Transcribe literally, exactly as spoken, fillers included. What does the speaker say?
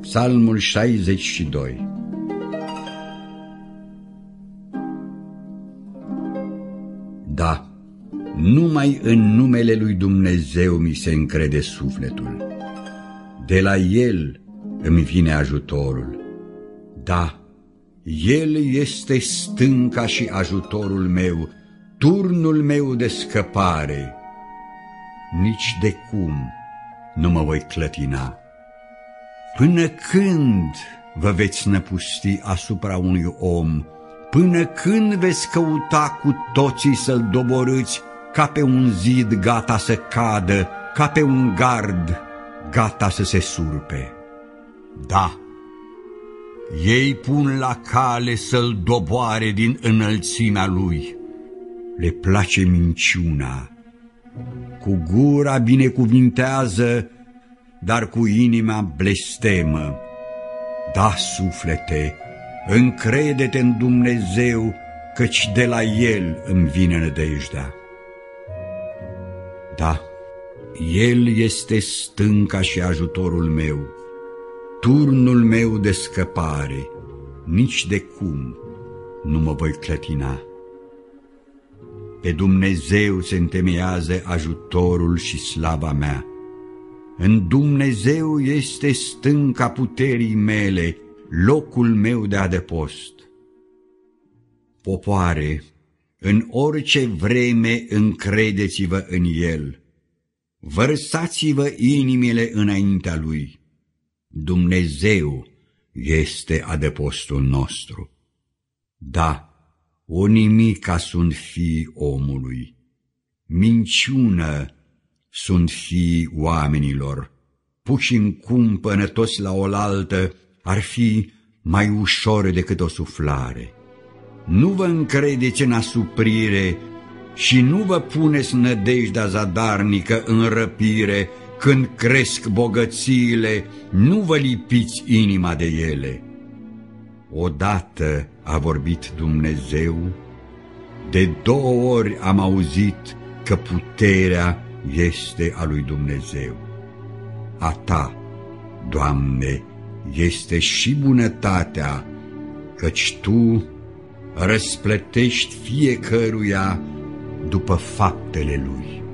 Psalmul șaizeci și doi. Da, numai în numele lui Dumnezeu mi se încrede sufletul. De la El îmi vine ajutorul. Da, El este stânca și ajutorul meu, turnul meu de scăpare. Nici de cum nu mă voi clătina. Până când vă veți năpusti asupra unui om? Până când veți căuta cu toții să-l doborâți ca pe un zid gata să cadă, ca pe un gard gata să se surpe? Da, ei pun la cale să-l doboare din înălțimea lui. Le place minciuna. Cu gura binecuvintează, dar cu inima blestemă. Da, suflete, încrede-te în Dumnezeu, căci de la El îmi vine nădejdea. Da, El este stânca și ajutorul meu, turnul meu de scăpare, nici de cum nu mă voi clătina. Pe Dumnezeu se întemeiază ajutorul și slava mea. În Dumnezeu este stânca puterii mele, locul meu de adăpost. Popoare, în orice vreme încredeți-vă în El, vărsați-vă inimile înaintea Lui. Dumnezeu este adăpostul nostru. Da, o nimica sunt fii omului, minciună sunt fii oamenilor, puși în cumpănă toți la oaltă, ar fi mai ușor decât o suflare. Nu vă încredeți în asuprire și nu vă puneți nădejdea zadarnică în răpire. Când cresc bogățiile, nu vă lipiți inima de ele. Odată a vorbit Dumnezeu, de două ori am auzit că puterea este a lui Dumnezeu. A Ta, Doamne, este și bunătatea, căci Tu răsplătești fiecăruia după faptele lui.